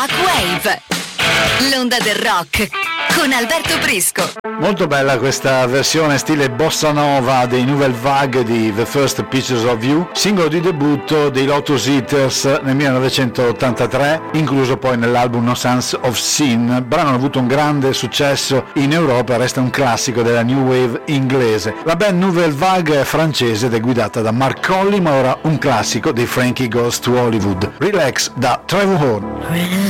Rock Wave, l'onda del rock con Alberto Brisco. Molto bella questa versione stile bossa nova dei Nouvelle Vague di The First Pictures of You, singolo di debutto dei Lotus Eaters nel 1983, incluso poi nell'album No Sense of Sin. Il brano ha avuto un grande successo in Europa e resta un classico della New Wave inglese. La band Nouvelle Vague è francese ed è guidata da Mark Colley, ma ora un classico dei Frankie Goes to Hollywood, Relax da Trevor Horn.